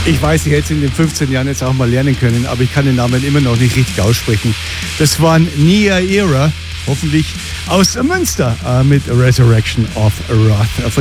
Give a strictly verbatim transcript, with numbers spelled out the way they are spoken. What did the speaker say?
Ich weiß, ich hätte es in den fünfzehn Jahren jetzt auch mal lernen können, aber ich kann den Namen immer noch nicht richtig aussprechen. Das waren Nia Era, hoffentlich aus Münster, äh, mit Resurrection of Wrath.